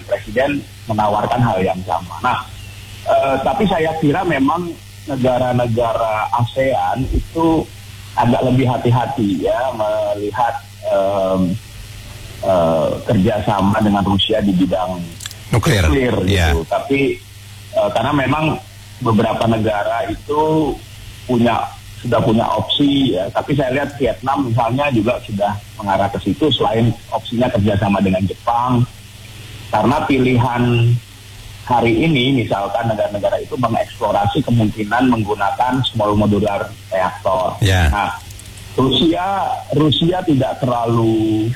presiden menawarkan hal yang sama. Nah, tapi saya kira memang negara-negara ASEAN itu agak lebih hati-hati ya melihat kerjasama dengan Rusia di bidang nuklir gitu. Yeah. Tapi karena memang beberapa negara itu sudah punya opsi ya. Tapi saya lihat Vietnam misalnya juga sudah mengarah ke situ selain opsinya kerjasama dengan Jepang. Karena pilihan hari ini misalkan negara-negara itu mengeksplorasi kemungkinan menggunakan small modular reaktor. Yeah. Nah, Rusia tidak terlalu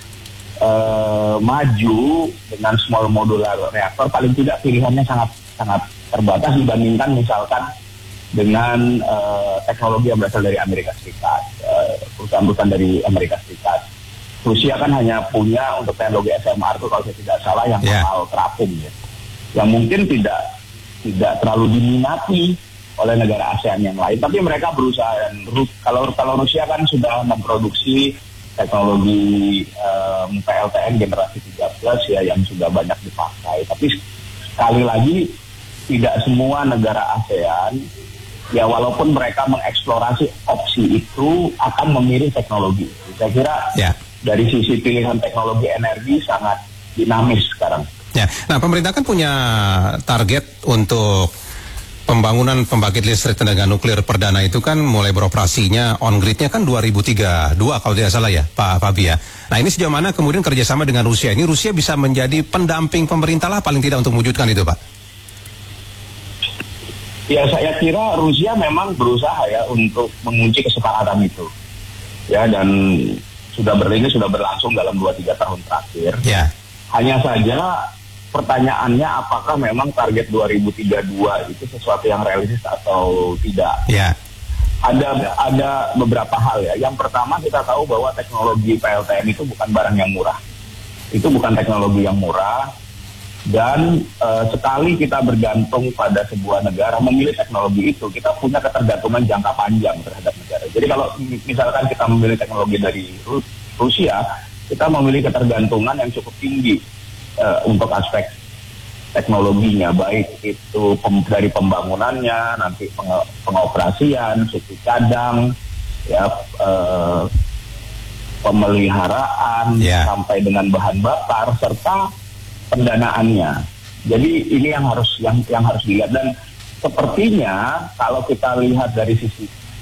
maju dengan small modular reaktor, paling tidak pilihannya sangat terbatas dibandingkan misalkan dengan teknologi yang berasal dari Amerika Serikat, perusahaan-perusahaan dari Amerika Serikat. Rusia kan hanya punya untuk teknologi SMR itu kalau saya tidak salah yang mahal terapung ya, yang mungkin tidak terlalu diminati oleh negara ASEAN yang lain, tapi mereka berusaha. Dan kalau Rusia kan sudah memproduksi teknologi PLTN generasi 3+ ya yang sudah banyak dipakai. Tapi sekali lagi tidak semua negara ASEAN ya walaupun mereka mengeksplorasi opsi itu akan memilih teknologi itu. Saya kira dari sisi pilihan teknologi energi sangat dinamis sekarang. Ya, nah pemerintah kan punya target untuk pembangunan pembangkit listrik tenaga nuklir perdana itu kan mulai beroperasinya on gridnya kan 2032 kalau tidak salah ya Pak Fabi ya. Nah ini sejauh mana kemudian kerjasama dengan Rusia ini Rusia bisa menjadi pendamping pemerintah lah paling tidak untuk mewujudkan itu Pak? Ya saya kira Rusia memang berusaha ya untuk mengunci kesepakatan itu ya, dan sudah berlangsung dalam 2-3 tahun terakhir. Ya. Hanya saja pertanyaannya apakah memang target 2032 itu sesuatu yang realistis atau tidak? Ya. Ada beberapa hal ya. Yang pertama kita tahu bahwa teknologi PLTN itu bukan barang yang murah. Itu bukan teknologi yang murah dan sekali kita bergantung pada sebuah negara memilih teknologi itu, kita punya ketergantungan jangka panjang terhadap negara. Jadi kalau misalkan kita memilih teknologi dari Rusia, kita memilih ketergantungan yang cukup tinggi untuk aspek teknologinya, baik itu dari pembangunannya, nanti pengoperasian, suku cadang, ya pemeliharaan, sampai dengan bahan bakar serta pendanaannya. Jadi ini yang harus dilihat, dan sepertinya kalau kita lihat dari sisi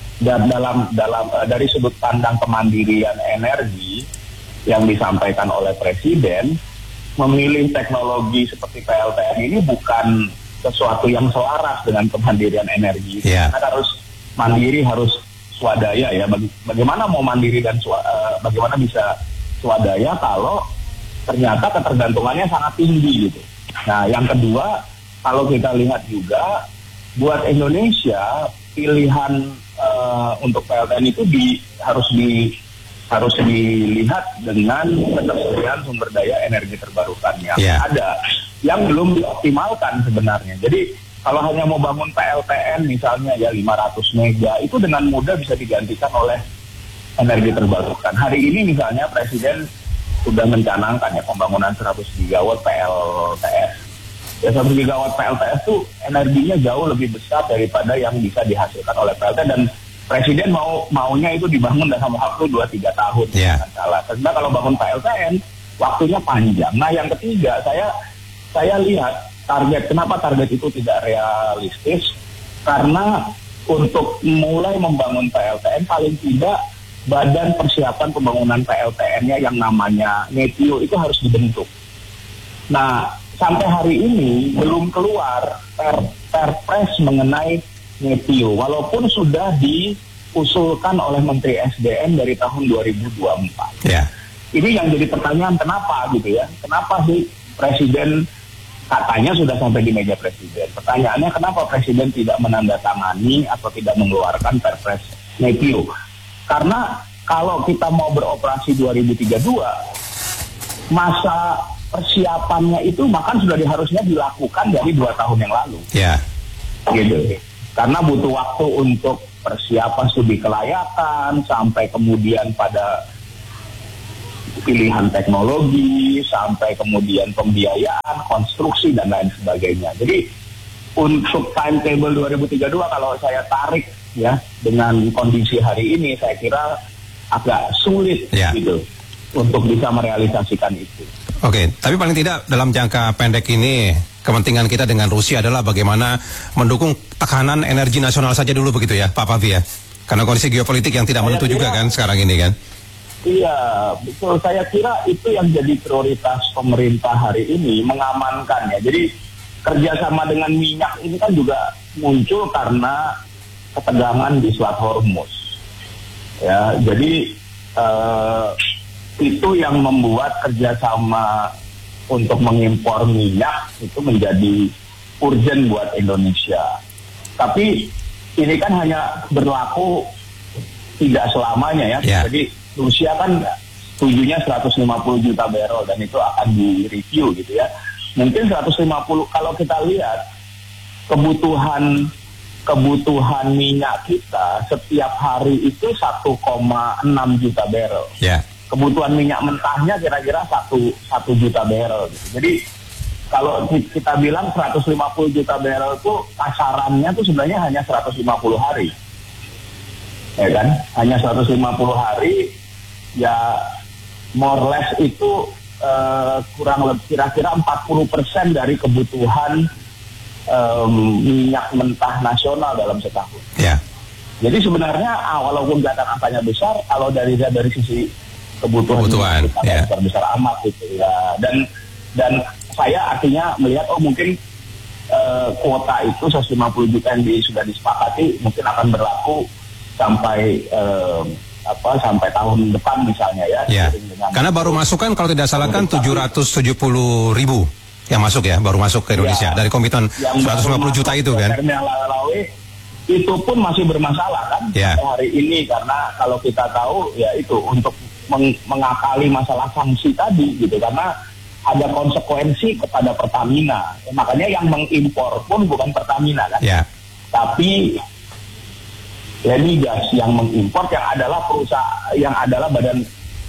dari sudut pandang kemandirian energi yang disampaikan oleh Presiden, memilih teknologi seperti PLTN ini bukan sesuatu yang selaras dengan kemandirian energi. Kita harus mandiri, harus swadaya ya. Bagaimana mau mandiri dan bagaimana bisa swadaya kalau ternyata ketergantungannya sangat tinggi gitu. Nah, yang kedua, kalau kita lihat juga buat Indonesia pilihan untuk PLTN itu harus dilihat dengan ketersediaan sumber daya energi terbarukan yang ada, yang belum dioptimalkan sebenarnya. Jadi kalau hanya mau bangun PLTN misalnya ya 500 mega, itu dengan mudah bisa digantikan oleh energi terbarukan. Hari ini misalnya Presiden sudah mencanangkan ya pembangunan 100 gigawatt PLTS. Ya 100 gigawatt PLTS itu energinya jauh lebih besar daripada yang bisa dihasilkan oleh PLTN, dan Presiden maunya itu dibangun dalam waktu 2-3 tahun. Salah. Karena kalau bangun PLTN waktunya panjang. Nah, yang ketiga saya lihat kenapa target itu tidak realistis, karena untuk mulai membangun PLTN paling tidak badan persiapan pembangunan PLTN-nya yang namanya NETIO itu harus dibentuk. Nah, sampai hari ini belum keluar perpres mengenai NETIO, walaupun sudah diusulkan oleh Menteri SDM dari tahun 2024. Ini yang jadi pertanyaan, kenapa gitu ya? Kenapa sih Presiden katanya sudah sampai di meja Presiden? Pertanyaannya, kenapa Presiden tidak menandatangani atau tidak mengeluarkan perpres NETIO? Karena kalau kita mau beroperasi 2032, masa persiapannya itu bahkan sudah harusnya dilakukan dari 2 tahun yang lalu. Gitu. Karena butuh waktu untuk persiapan studi kelayakan sampai kemudian pada pilihan teknologi, sampai kemudian pembiayaan, konstruksi, dan lain sebagainya. Jadi untuk timetable 2032 kalau saya tarik ya dengan kondisi hari ini, saya kira agak sulit gitu untuk bisa merealisasikan itu. Oke, tapi paling tidak dalam jangka pendek ini kepentingan kita dengan Rusia adalah bagaimana mendukung tekanan energi nasional saja dulu begitu ya, Pak Pavi ya? Karena kondisi geopolitik yang tidak menentu juga kan sekarang ini kan? Iya, betul. Saya kira itu yang jadi prioritas pemerintah hari ini, mengamankan ya. Jadi kerjasama dengan minyak ini kan juga muncul karena ketegangan di Selat Hormuz. Ya, jadi itu yang membuat kerjasama untuk mengimpor minyak itu menjadi urgent buat Indonesia. Tapi ini kan hanya berlaku tidak selamanya ya. Jadi Rusia kan tujuannya 150 juta barrel dan itu akan direview gitu ya. Mungkin 150, kalau kita lihat kebutuhan minyak kita setiap hari itu 1,6 juta barrel. Kebutuhan minyak mentahnya kira-kira 1 juta barrel gitu. Jadi kalau kita bilang 150 juta barrel itu kasarannya tuh sebenarnya hanya 150 hari. Ya kan? Hanya 150 hari ya more or less itu kurang lebih kira-kira 40% dari kebutuhan minyak mentah nasional dalam setahun. Jadi sebenarnya walaupun kelihatan angkanya besar, kalau dari sisi kebutuhan besar amat gitu ya. Dan saya artinya melihat mungkin kuota itu 150 juta yang sudah disepakati mungkin akan berlaku sampai sampai tahun depan misalnya ya. Karena baru masuk kan kalau tidak salah kan 770.000 yang masuk ya, baru masuk ke Indonesia dari komitmen 150 juta itu kan. Itu pun masih bermasalah kan hari ini, karena kalau kita tahu ya itu untuk mengakali masalah sanksi tadi gitu, karena ada konsekuensi kepada Pertamina. Makanya yang mengimpor pun bukan Pertamina kan, tapi Lenigas yang mengimpor, yang adalah perusahaan, yang adalah badan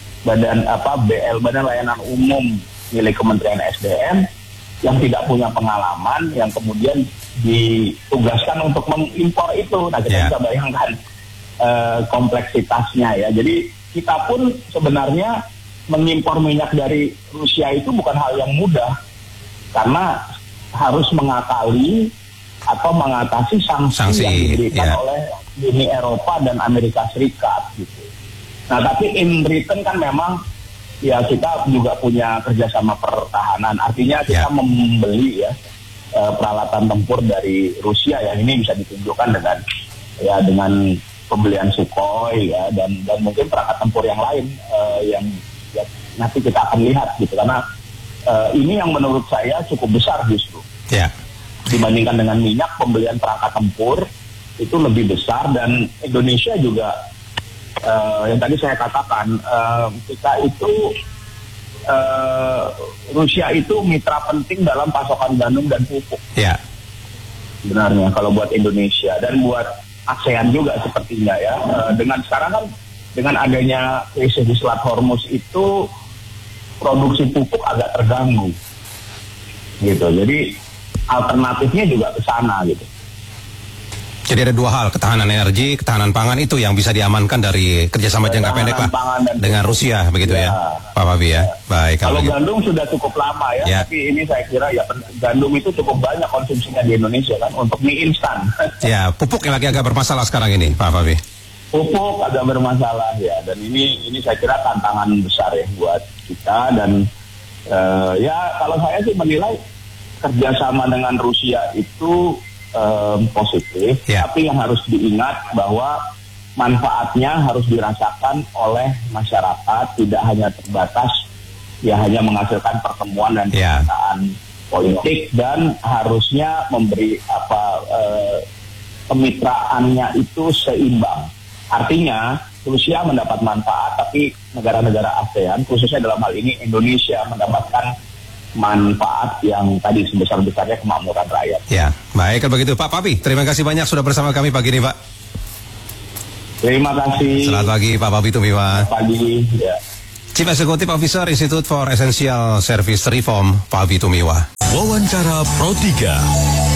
layanan umum milik Kementerian SDM yang tidak punya pengalaman, yang kemudian ditugaskan untuk mengimpor itu. Nah kita bisa bayangkan kompleksitasnya ya. Jadi kita pun sebenarnya mengimpor minyak dari Rusia itu bukan hal yang mudah, karena harus mengakali atau mengatasi sanksi yang diberikan oleh Uni Eropa dan Amerika Serikat gitu. Nah tapi in return kan memang ya kita juga punya kerjasama pertahanan, artinya kita membeli peralatan tempur dari Rusia ya. Ini bisa ditunjukkan dengan pembelian Sukhoi ya, dan mungkin perangkat tempur yang lain yang nanti kita akan lihat gitu, karena ini yang menurut saya cukup besar justru dibandingkan dengan minyak. Pembelian perangkat tempur itu lebih besar, dan Indonesia juga yang tadi saya katakan kita itu Rusia itu mitra penting dalam pasokan gandum dan pupuk sebenarnya kalau buat Indonesia dan buat ASEAN juga sepertinya ya. Dengan sekarang kan dengan adanya krisis di Selat Hormuz itu produksi pupuk agak terganggu gitu, jadi alternatifnya juga ke sana gitu. Jadi ada dua hal, ketahanan energi, ketahanan pangan itu yang bisa diamankan dari kerjasama jangka pendek lah dengan Rusia begitu ya Pak Pavi ya. Baik. Kalau gandum sudah cukup lama ya, tapi ini saya kira ya gandum itu cukup banyak konsumsinya di Indonesia kan untuk mie instan. Ya, pupuk yang lagi agak bermasalah sekarang ini Pak Pavi. Pupuk agak bermasalah ya, dan ini saya kira tantangan besar ya buat kita, dan ya kalau saya sih menilai kerjasama dengan Rusia itu positif, tapi yang harus diingat bahwa manfaatnya harus dirasakan oleh masyarakat, tidak hanya terbatas hanya menghasilkan pertemuan dan pernyataan politik, dan harusnya memberi kemitraannya itu seimbang. Artinya Rusia mendapat manfaat, tapi negara-negara ASEAN khususnya dalam hal ini Indonesia mendapatkan manfaat yang tadi sebesar-besarnya kemakmuran rakyat. Ya, baik kalau begitu Pak Pavi, terima kasih banyak sudah bersama kami pagi ini Pak. Terima kasih. Selamat pagi Pak Pavi Tumiwa. Selamat pagi. Ya. Chief Executive Officer Institute for Essential Service Reform, Pak Abi Tumiwa. Wawancara Pro 3.